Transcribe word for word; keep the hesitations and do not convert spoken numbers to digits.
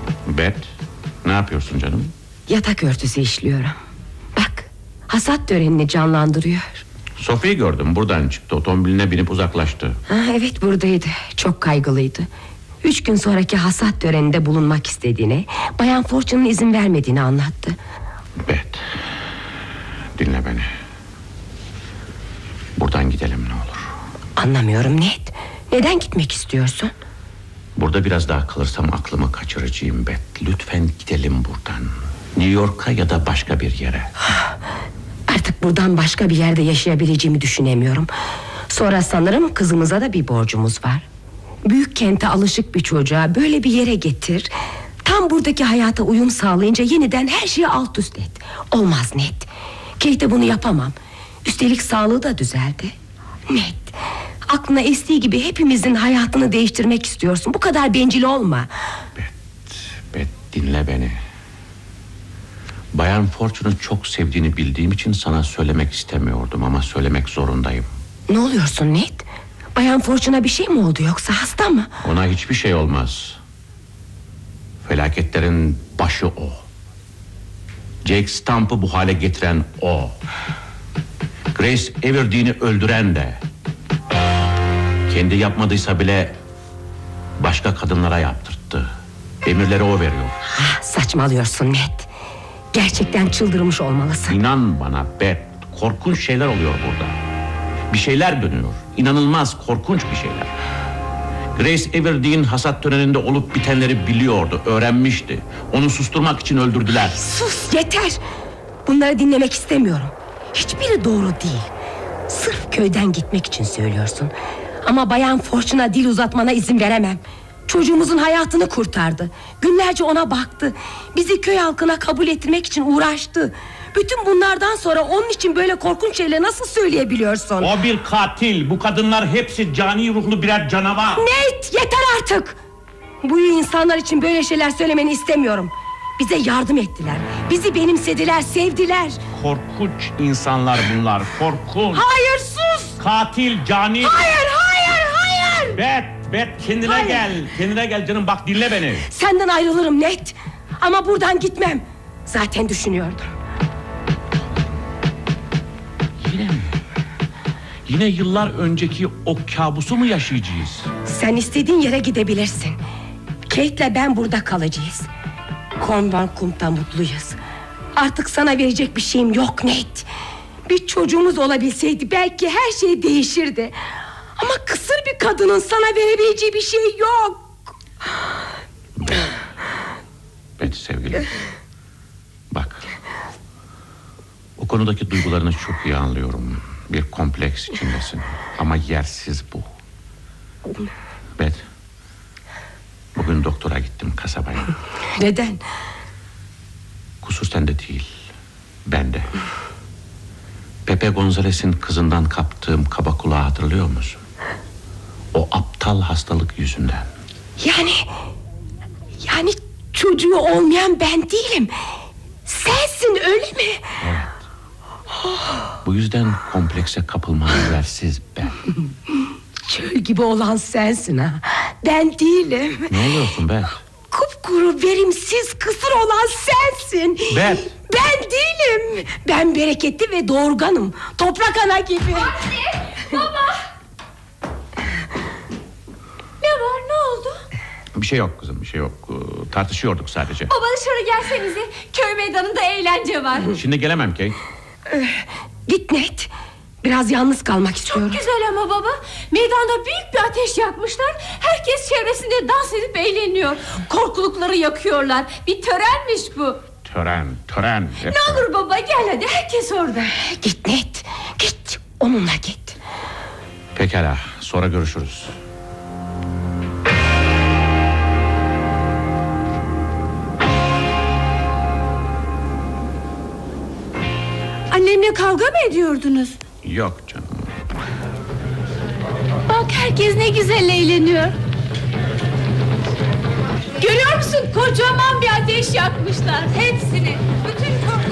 Bet, ne yapıyorsun canım? Yatak örtüsü işliyorum. Bak, hasat törenini canlandırıyor. Sophie'yi gördüm, buradan çıktı, otomobiline binip uzaklaştı. Ha, evet, buradaydı, çok kaygılıydı. Üç gün sonraki hasat töreninde bulunmak istediğini, Bayan Fortune'un izin vermediğini anlattı. Bet, dinle beni. Buradan gidelim ne olur. Anlamıyorum Ned. Neden gitmek istiyorsun? Burada biraz daha kalırsam aklımı kaçıracağım Bet. Lütfen gidelim buradan. New York'a ya da başka bir yere. Artık buradan başka bir yerde yaşayabileceğimi düşünemiyorum. Sonra sanırım kızımıza da bir borcumuz var. Büyük kente alışık bir çocuğa böyle bir yere getir. Tam buradaki hayata uyum sağlayınca yeniden her şeyi alt üst et. Olmaz Ned. Kate'e bunu yapamam. Üstelik sağlığı da düzeldi. Ned, aklına estiği gibi hepimizin hayatını değiştirmek istiyorsun. Bu kadar bencil olma. Bet, Bet dinle beni. Bayan Fortune'u çok sevdiğini bildiğim için sana söylemek istemiyordum ama söylemek zorundayım. Ne oluyorsun Ned? Bayan Fortune'a bir şey mi oldu, yoksa hasta mı? Ona hiçbir şey olmaz. Felaketlerin başı o. Jake Stump'ı bu hale getiren o. Grace Everdene'i öldüren de. Kendi yapmadıysa bile başka kadınlara yaptırttı. Emirleri o veriyor. Ah, saçmalıyorsun Ned. Gerçekten çıldırmış olmalısın. İnan bana Bet, korkunç şeyler oluyor burada. Bir şeyler dönüyor. İnanılmaz korkunç bir şeyler. Grace Everdeen hasat töreninde olup bitenleri biliyordu, öğrenmişti. Onu susturmak için öldürdüler. Sus, yeter. Bunları dinlemek istemiyorum. Hiçbiri doğru değil. Sırf köyden gitmek için söylüyorsun. Ama Bayan Fortune'a dil uzatmana izin veremem. Çocuğumuzun hayatını kurtardı. Günlerce ona baktı. Bizi köy halkına kabul ettirmek için uğraştı. Bütün bunlardan sonra onun için böyle korkunç şeyleri nasıl söyleyebiliyorsun? O bir katil. Bu kadınlar hepsi cani ruhlu birer canavar. Ned, yeter artık. Bu insanlar için böyle şeyler söylemeni istemiyorum. Bize yardım ettiler. Bizi benimsediler, sevdiler. Korkunç insanlar bunlar, korkunç. Hayır, sus. Katil, cani. Hayır, hayır, hayır. Bet, Bet kendine Hayır. gel. Kendine gel canım, bak dinle beni. Senden ayrılırım Ned. Ama buradan gitmem. Zaten düşünüyordum. Yine mi? Yine yıllar önceki o kabusu mu yaşayacağız? Sen istediğin yere gidebilirsin. Kate'le ben burada kalacağız. Convenkum'da mutluyuz. Artık sana verecek bir şeyim yok Ned. Bir çocuğumuz olabilseydi belki her şey değişirdi. Ama kısır bir kadının sana verebileceği bir şey yok. Bet sevgilim. Bak, o konudaki duygularını çok iyi anlıyorum. Bir kompleks içindesin. Ama yersiz bu. Bet, bugün doktora gittim, kasabaya. Neden? Kusur sende değil, bende. Pepe Gonzales'in kızından kaptığım kaba kulağı hatırlıyor musun? O aptal hastalık yüzünden. Yani Yani çocuğu olmayan ben değilim. Sensin, öyle mi? Evet. Bu yüzden komplekse kapılman yersiz ben. Çöl gibi olan sensin ha. Ben değilim. Ne oluyorsun be? Kupkuru, verimsiz, kısır olan sensin. Ben. Ben değilim. Ben bereketli ve doğurganım. Toprak ana gibi. Anne, baba. Ne var, ne oldu? Bir şey yok kızım, bir şey yok. Ee, tartışıyorduk sadece. Baba, dışarı gelsenize. Köy meydanında eğlence var. Şimdi gelemem Kate. Git Ned. Biraz yalnız kalmak istiyorum. Çok güzel ama baba. Meydanda büyük bir ateş yakmışlar. Herkes çevresinde dans edip eğleniyor. Korkulukları yakıyorlar. Bir törenmiş bu. Tören, tören. Ne olur baba, gel hadi, herkes orada. Git Ned. Git. Onunla git. Pekala, sonra görüşürüz. Annemle kavga mı ediyordunuz? Yok canım. Bak, herkes ne güzel eğleniyor. Görüyor musun, kocaman bir ateş yakmışlar. Hepsini, bütün